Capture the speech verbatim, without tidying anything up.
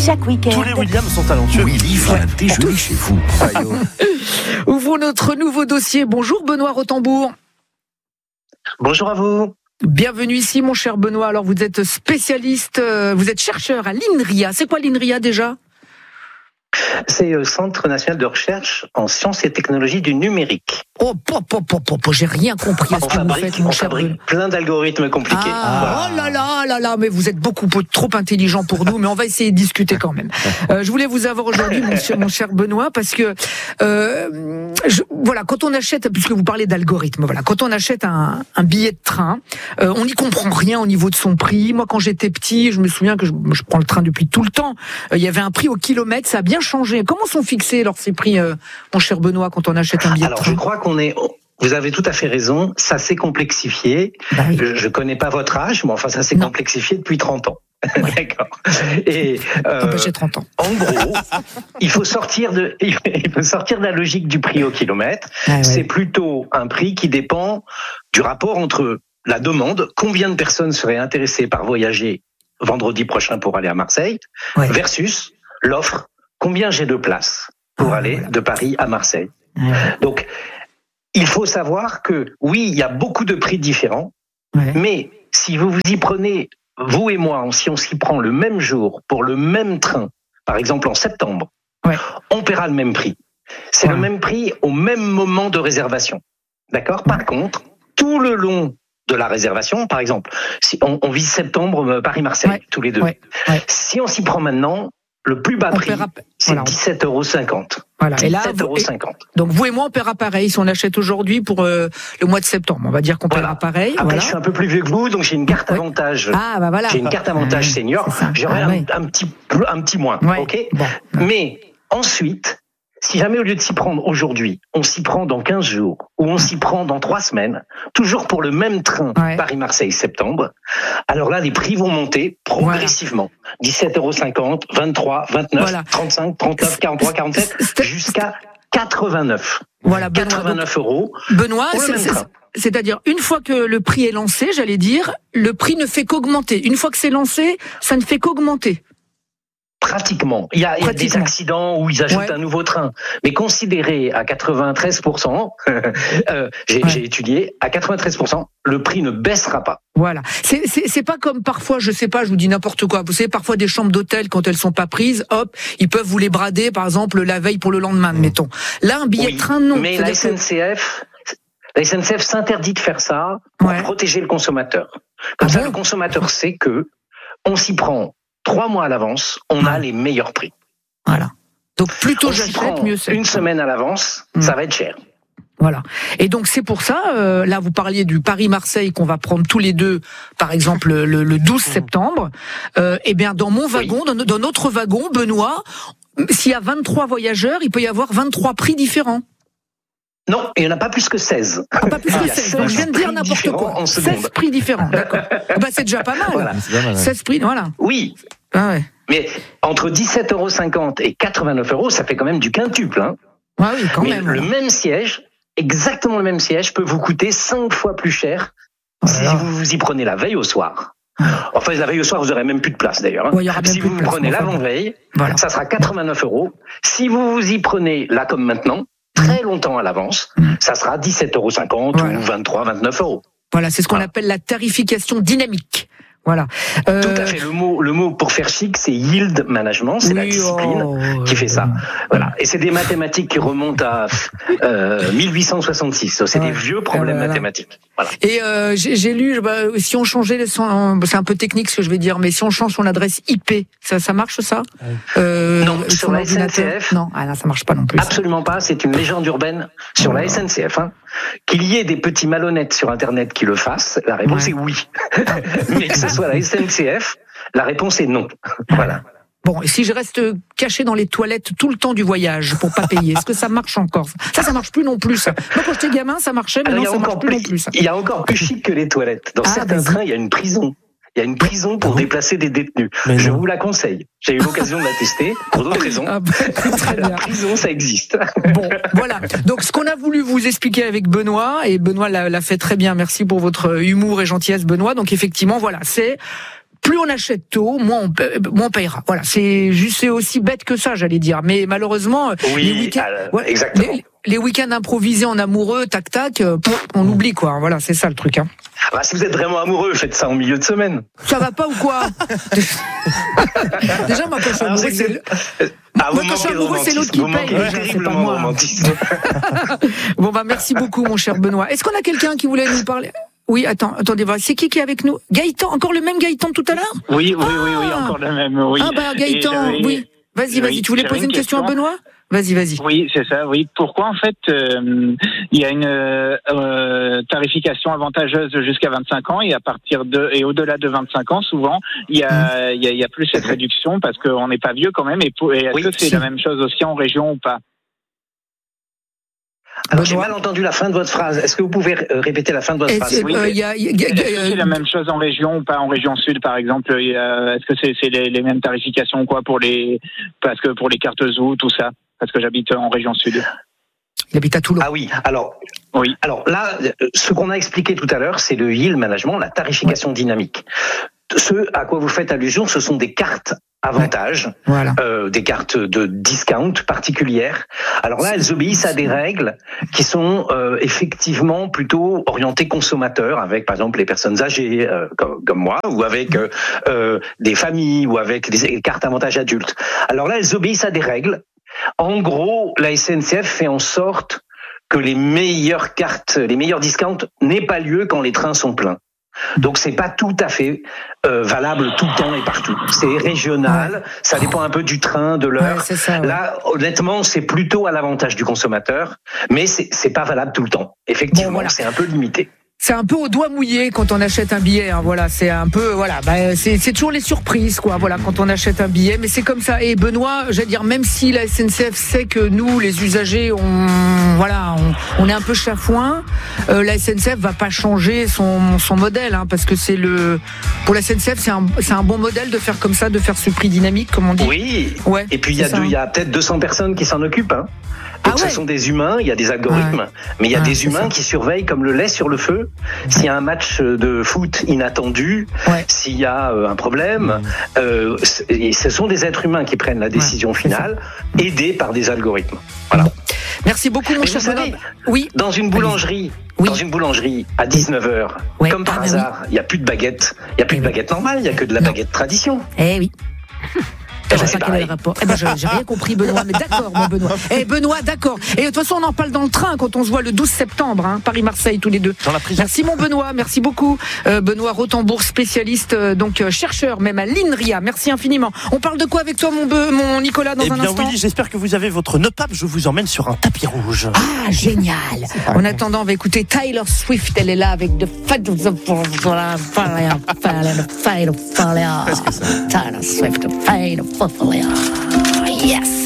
chaque week-end. Tous les Williams sont talentueux. Willy vient déjeuner chez vous. Ouvrons notre nouveau dossier. Bonjour Benoît Rotembourg. Bonjour à vous. Bienvenue ici mon cher Benoît. Alors vous êtes spécialiste, vous êtes chercheur à l'INRIA. C'est quoi l'INRIA déjà ? C'est le Centre national de recherche en sciences et technologies du numérique. Oh, pop, pop, pop, pop, j'ai rien compris à ce on que vous fabrique, faites, mon on cher fabrique Benoît. plein d'algorithmes compliqués. Ah, oh là là là là, mais vous êtes beaucoup trop intelligent pour nous, mais on va essayer de discuter quand même. Euh, je voulais vous avoir aujourd'hui, mon cher, mon cher Benoît, parce que euh, je, voilà, quand on achète, puisque vous parlez d'algorithme, voilà, quand on achète un, un billet de train, euh, on n'y comprend rien au niveau de son prix. Moi, quand j'étais petit, je me souviens que je, je prends le train depuis tout le temps. Euh, il y avait un prix au kilomètre, ça a bien changé. Comment sont fixés alors ces prix, euh, mon cher Benoît, quand on achète un billet alors, de train ? Je crois qu'on est. Vous avez tout à fait raison, ça s'est complexifié. Bah oui. Je ne connais pas votre âge, mais enfin ça s'est Non. complexifié depuis trente ans. Ouais. D'accord. Et euh, Ah bah, j'ai trente ans. En gros, il faut sortir de, il faut sortir de la logique du prix au kilomètre. Ah ouais. C'est plutôt un prix qui dépend du rapport entre la demande, combien de personnes seraient intéressées par voyager vendredi prochain pour aller à Marseille, Ouais. versus l'offre, combien j'ai de places pour Ah, aller voilà. de Paris à Marseille. Ouais. Donc, il faut savoir que, oui, il y a beaucoup de prix différents, Ouais. mais si vous vous y prenez, vous et moi, si on s'y prend le même jour, pour le même train, par exemple en septembre, Ouais. on paiera le même prix. C'est Ouais. le même prix au même moment de réservation. D'accord ? Par contre, tout le long de la réservation, par exemple, si on, on vise septembre, euh, Paris-Marseille, Ouais. tous les deux. Ouais. Ouais. Si on s'y prend maintenant, le plus bas On prix, paiera- c'est voilà. dix-sept euros cinquante. Voilà. Et là, dix-sept euros vous- et- cinquante. donc vous et moi, on paiera pareil. Si on achète aujourd'hui pour euh, le mois de septembre, on va dire qu'on paiera Voilà. pareil. Après, Voilà. je suis un peu plus vieux que vous, donc j'ai une carte Ouais. avantage. Ah bah voilà. J'ai une carte avantage Ah, senior. c'est ça. J'aurai Ah, un, ouais. un petit plus- un petit moins. Ouais. Ok. Bon. Mais ensuite, si jamais au lieu de s'y prendre aujourd'hui, on s'y prend dans quinze jours ou on s'y prend dans trois semaines, toujours pour le même train Ouais. Paris-Marseille septembre, alors là les prix vont monter progressivement. dix-sept euros cinquante, vingt-trois, vingt-neuf, Voilà. trente-cinq, trente-neuf, quarante-trois, quarante-sept, C'est- jusqu'à quatre-vingt-neuf. Voilà, Benoît. Donc, quatre-vingt-neuf euros. Benoît, Pour le c'est- même c'est- train. c'est-à-dire une fois que le prix est lancé, j'allais dire, le prix ne fait qu'augmenter. Une fois que c'est lancé, ça ne fait qu'augmenter. Pratiquement. Il y a, il y a des Pratiquement. accidents où ils ajoutent Ouais. un nouveau train. Mais considéré à quatre-vingt-treize pour cent, euh, j'ai, Ouais. j'ai étudié, à quatre-vingt-treize pour cent, le prix ne baissera pas. Voilà. C'est, c'est, c'est pas comme parfois, je sais pas, je vous dis n'importe quoi. Vous savez, parfois des chambres d'hôtel, quand elles sont pas prises, hop, ils peuvent vous les brader, par exemple, la veille pour le lendemain, mettons. Là, un billet Oui, de train, non. mais la C'est-à-dire que- S N C F, la S N C F s'interdit de faire ça pour Ouais. protéger le consommateur. Comme Ah ça, bon le consommateur sait que on s'y prend trois mois à l'avance, on a Ouais. les meilleurs prix. Voilà. Donc, plutôt On s'y j'achète, prend mieux c'est. une semaine à l'avance, Mm. ça va être cher. Voilà. Et donc c'est pour ça, euh, là vous parliez du Paris-Marseille qu'on va prendre tous les deux, par exemple le, le douze septembre. Euh, eh bien dans mon wagon, dans, no- dans notre wagon, Benoît, s'il y a vingt-trois voyageurs, il peut y avoir vingt-trois prix différents. Non, il n'y en a pas plus que seize. Ah, pas plus Il que y a seize. Donc je viens de dire prix n'importe différents quoi. en seconde. seize prix différents, d'accord. Ah bah c'est déjà pas mal. Voilà. C'est pas mal, ouais. seize prix, voilà. Oui, Ah ouais. mais entre dix-sept euros cinquante et quatre-vingt-neuf euros, ça fait quand même du quintuple. Hein. Ah oui, quand Mais même. le voilà. même siège, exactement le même siège, peut vous coûter cinq fois plus cher si Voilà. vous vous y prenez la veille au soir. Enfin, la veille au soir, vous n'aurez même plus de place d'ailleurs. Hein. Ouais, il y aura même si plus vous de vous place, prenez mais enfin, l'avant-veille, Voilà. ça sera quatre-vingt-neuf euros. Si vous vous y prenez là comme maintenant, très longtemps à l'avance, Mm. ça sera dix-sept euros cinquante Voilà. ou vingt-trois, vingt-neuf euros. Voilà, c'est ce qu'on Voilà. appelle la tarification dynamique. Voilà. Euh, Tout à fait. Le mot, le mot pour faire chic, c'est yield management, c'est la oui, discipline oh, qui fait ça. euh, Voilà. Et c'est des mathématiques qui remontent à euh, mille huit cent soixante-six. C'est Ouais. des vieux problèmes Voilà. mathématiques. Voilà. Et euh, j'ai, j'ai lu, bah, si on changeait, son, c'est un peu technique ce que je vais dire, mais si on change son adresse I P, ça, ça marche ça euh, Non, son sur la S N C ordinateur F, non, ah là, ça marche pas non plus. ça. Absolument pas. C'est une légende urbaine sur la S N C F. Hein. Qu'il y ait des petits malhonnêtes sur Internet qui le fassent, la réponse Ouais. est oui. Mais que ce soit la S N C F, la réponse est non. Voilà. Bon, et si je reste caché dans les toilettes tout le temps du voyage pour pas payer, est-ce que ça marche encore? Ça, ça marche plus non plus. Ça. Moi, quand j'étais gamin, ça marchait, mais Alors, non, il y a ça marche encore plus plus, non plus. Ça. il y a encore plus chic que les toilettes. Dans Ah, certains vas-y. trains, il y a une prison. Il y a une prison pour déplacer des détenus. Mais Je non. vous la conseille. J'ai eu l'occasion de la tester pour d'autres raisons. Ah, bah, très La bien. prison, ça existe. Bon, voilà. Donc, ce qu'on a voulu vous expliquer avec Benoît, et Benoît l'a, l'a fait très bien. Merci pour votre humour et gentillesse, Benoît. Donc, effectivement, voilà, c'est plus on achète tôt, moins on, moins on payera. Voilà, c'est juste, c'est aussi bête que ça, j'allais dire. Mais malheureusement, oui, les week-ends, euh, ouais, exactement. Les, les week-ends improvisés en amoureux, tac tac, pff, on oublie quoi. Voilà, c'est ça le truc. Hein. Bah, si vous êtes vraiment amoureux, faites ça en milieu de semaine. Ça va pas ou quoi? Déjà, moi, quand je suis amoureux, Alors, c'est... Ah, moi, quand je suis amoureux, c'est l'autre qui vous paye. manquez Déjà, c'est pas terriblement moi. de romantisme. Bon, bah, merci beaucoup, mon cher Benoît. Est-ce qu'on a quelqu'un qui voulait nous parler? Oui, attends, attendez, voilà. C'est qui qui est avec nous? Gaëtan, encore le même Gaëtan tout à l'heure? Oui, oui, ah oui, oui, encore le même, oui. Ah, bah, Gaëtan, oui. Vas-y, vas-y, oui, tu voulais poser une question, question à Benoît? Vas-y, vas-y. Oui, c'est ça, oui. Pourquoi, en fait, euh, il y a une euh, tarification avantageuse jusqu'à vingt-cinq ans et à partir de, et au-delà de vingt-cinq ans, souvent, il y a, il y a, il y a plus cette réduction parce qu'on n'est pas vieux quand même et, pour, et est-ce oui, que c'est si. la même chose aussi en région ou pas? Alors, j'ai mal entendu la fin de votre phrase. Est-ce que vous pouvez répéter la fin de votre Est-ce, phrase? euh, Oui, euh, mais y a, y a, y a, est-ce que c'est la même chose en région ou pas en région sud, par exemple? Il y a, est-ce que c'est, c'est les, les mêmes tarifications quoi pour les, parce que pour les cartes Zoo, tout ça? Parce que j'habite en région sud. Il habite à Toulon. Ah oui, alors, oui. alors là, ce qu'on a expliqué tout à l'heure, c'est le yield management, la tarification ouais. dynamique. Ce à quoi vous faites allusion, ce sont des cartes avantages, ouais. voilà. euh, des cartes de discount particulières. Alors là, elles obéissent à des règles qui sont euh, effectivement plutôt orientées consommateurs, avec par exemple les personnes âgées euh, comme, comme moi, ou avec euh, euh, des familles, ou avec des, des cartes avantages adultes. Alors là, elles obéissent à des règles. En gros, la S N C F fait en sorte que les meilleures cartes, les meilleurs discounts n'aient pas lieu quand les trains sont pleins. Donc c'est pas tout à fait euh, valable tout le temps et partout. C'est régional, ouais. ça dépend un peu du train, de l'heure. Ouais, c'est ça, ouais. Là, honnêtement, c'est plutôt à l'avantage du consommateur, mais c'est, c'est pas valable tout le temps. Effectivement, bon, voilà. C'est un peu limité. C'est un peu au doigt mouillé quand on achète un billet. Hein, voilà, c'est un peu, voilà, bah, c'est, c'est toujours les surprises, quoi. Voilà, quand on achète un billet, mais c'est comme ça. Et Benoît, j'allais dire, même si la S N C F sait que nous, les usagers, on, voilà, on, on est un peu chafouin, euh, la S N C F va pas changer son, son modèle, hein, parce que c'est le, pour la S N C F, c'est un, c'est un bon modèle de faire comme ça, de faire ce prix dynamique, comme on dit. Oui. Ouais. Et puis il y a, deux, il y a peut-être deux cents personnes qui s'en occupent, hein. Donc ah ouais. ce sont des humains, il y a des algorithmes, ouais. mais il y a ah, des humains ça. qui surveillent comme le lait sur le feu. S'il y a un match de foot inattendu, ouais. s'il y a un problème, euh, ce sont des êtres humains qui prennent la décision ouais, finale, aidés par des algorithmes. Voilà. Bon. Merci beaucoup, mon cher savez, oui. Dans une boulangerie, oui. dans une boulangerie à dix-neuf heures, ouais. comme par ah, hasard, il oui. n'y a plus de baguette. Il n'y a plus eh de baguette oui. normale, il n'y a que de la non. baguette tradition. Eh oui. Eh ben, c'est quel est le rapport? Eh ben, j'ai, j'ai rien compris, Benoît, mais d'accord, mon Benoît. Eh, Benoît, d'accord. Et de toute façon, on en parle dans le train quand on se voit le douze septembre, hein, Paris-Marseille, tous les deux. Dans la prison. Merci, mon Benoît, merci beaucoup. Euh, Benoît Rotembourg, spécialiste, euh, donc, euh, chercheur, même à l'INRIA. Merci infiniment. On parle de quoi avec toi, mon, be- mon Nicolas, dans eh un bien, instant? Oui, j'espère que vous avez votre nœud-pape. Je vous emmène sur un tapis rouge. Ah, génial. En attendant, on va écouter Taylor Swift. Elle est là avec The Fat of the Taylor Swift, The Fat of Yes.